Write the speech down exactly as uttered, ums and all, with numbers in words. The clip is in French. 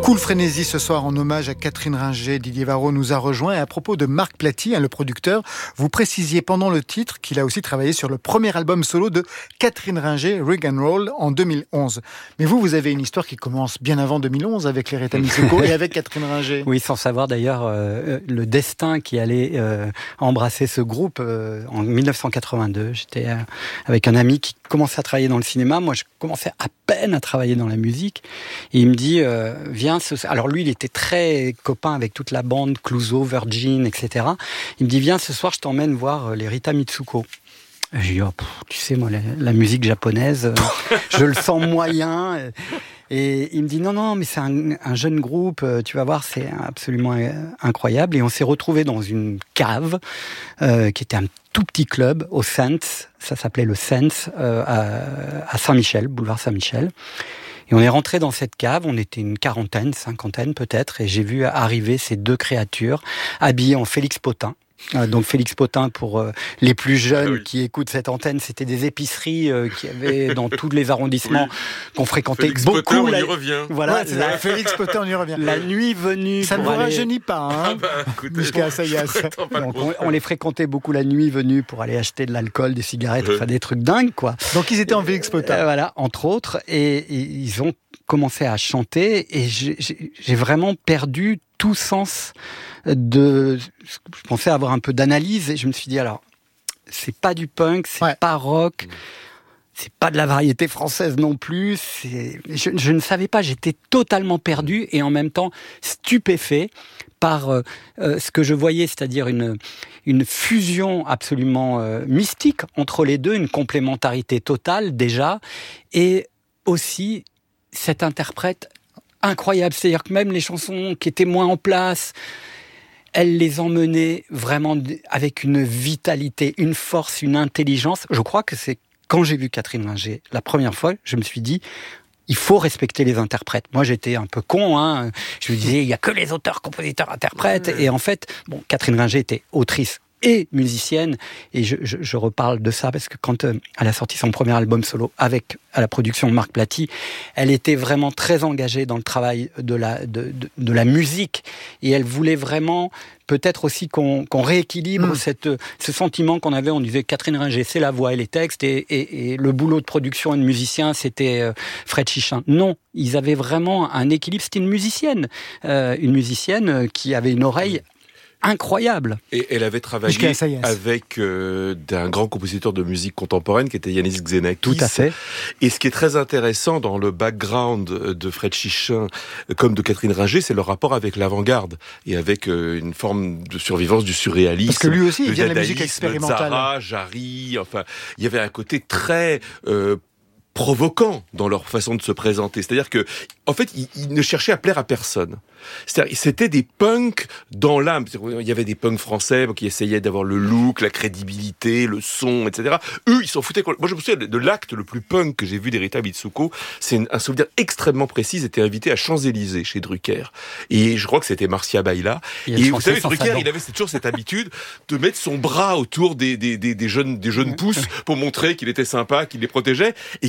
Cool Frénésie ce soir en hommage à Catherine Ringer. Didier Varro nous a rejoint et à propos de Marc Platy, hein, le producteur, vous précisiez pendant le titre qu'il a aussi travaillé sur le premier album solo de Catherine Ringer, Rig and Roll, en deux mille onze. Mais vous, vous avez une histoire qui commence bien avant deux mille onze avec les Rita Mitsouko et avec Catherine Ringer. Oui, sans savoir d'ailleurs euh, le destin qui allait euh, embrasser ce groupe euh, en dix-neuf cent quatre-vingt-deux. J'étais euh, avec un ami qui commençait à travailler dans le cinéma. Moi, je commençais à peine à travailler dans la musique. Et il me dit, euh, viens... Ce... Alors lui, il était très copain avec toute la bande, Clouseau, Virgin, et cetera. Il me dit, viens, ce soir, je t'emmène voir les Rita Mitsouko. Et j'ai dit, oh, pff, tu sais, moi, la, la musique japonaise, euh, je le sens moyen. Et il me dit, non, non, mais c'est un, un jeune groupe, tu vas voir, c'est absolument incroyable. Et on s'est retrouvés dans une cave, euh, qui était un tout petit club au Sense, ça s'appelait le Sense, euh, à, à Saint-Michel, boulevard Saint-Michel. Et on est rentré dans cette cave, on était une quarantaine, cinquantaine peut-être, et j'ai vu arriver ces deux créatures habillées en Félix Potin. Euh, donc Félix Potin, pour euh, les plus jeunes ah oui. qui écoutent cette antenne, c'était des épiceries euh, qu'il y avait dans tous les arrondissements oui. qu'on fréquentait Félix beaucoup. Potin, on la... y revient. Voilà, ouais, la... Félix Potin, on y revient. La nuit venue. Ça ne vous aller... rajeunit pas, hein, ah bah, écoutez, jusqu'à Assayas. Donc on, on les fréquentait beaucoup la nuit venue pour aller acheter de l'alcool, des cigarettes, euh. enfin des trucs dingues, quoi. Donc ils étaient en Félix Potin. Euh, voilà, entre autres, et, et ils ont commencé à chanter, et j'ai, j'ai, j'ai vraiment perdu tout sens de... Je pensais avoir un peu d'analyse, et je me suis dit, alors, c'est pas du punk, c'est ouais. pas rock, c'est pas de la variété française non plus, c'est... Je, je ne savais pas, j'étais totalement perdu, et en même temps stupéfait par euh, ce que je voyais, c'est-à-dire une, une fusion absolument euh, mystique entre les deux, une complémentarité totale déjà, et aussi cette interprète incroyable, c'est-à-dire que même les chansons qui étaient moins en place, elle les emmenait vraiment avec une vitalité, une force, une intelligence. Je crois que c'est quand j'ai vu Catherine Ringer la première fois, je me suis dit, il faut respecter les interprètes. Moi, j'étais un peu con, hein. Je me disais, il y a que les auteurs, compositeurs, interprètes. Et en fait, bon, Catherine Ringer était autrice et musicienne, et je, je, je reparle de ça parce que quand euh, elle a sorti son premier album solo avec à la production de Marc Platy, elle était vraiment très engagée dans le travail de la de, de, de la musique, et elle voulait vraiment peut-être aussi qu'on, qu'on rééquilibre mmh. cette, ce sentiment qu'on avait. On disait Catherine Ringer, c'est la voix et les textes, et, et, et le boulot de production et de musicien, c'était euh, Fred Chichin. Non, ils avaient vraiment un équilibre. C'était une musicienne, euh, une musicienne qui avait une oreille incroyable. Et elle avait travaillé avec euh, un grand compositeur de musique contemporaine qui était Yanis Xenakis. Tout à fait. Et ce qui est très intéressant dans le background de Fred Chichin comme de Catherine Ringer, c'est leur rapport avec l'avant-garde et avec euh, une forme de survivance du surréalisme. Parce que lui aussi, il vient de la musique expérimentale. Zara, Jarry, enfin, il y avait un côté très euh, provoquant dans leur façon de se présenter. C'est-à-dire que, en fait, ils, ils ne cherchaient à plaire à personne. C'est-à-dire, c'était des punks dans l'âme. Il y avait des punks français qui essayaient d'avoir le look, la crédibilité, le son, et cetera. Eux, ils s'en foutaient. Moi, je me souviens de l'acte le plus punk que j'ai vu des Rita Mitsouko. C'est un souvenir extrêmement précis. Ils étaient invités à Champs-Élysées, chez Drucker. Et je crois que c'était Marcia Baila. Et, et vous savez, Drucker, il avait toujours cette habitude de mettre son bras autour des, des, des, des jeunes, des jeunes pousses pour montrer qu'il était sympa, qu'il les protégeait. Et